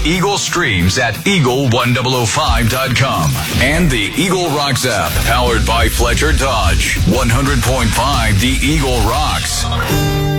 Eagle streams at eagle1005.com and the Eagle Rocks app, powered by Fletcher Dodge. 100.5 The Eagle Rocks.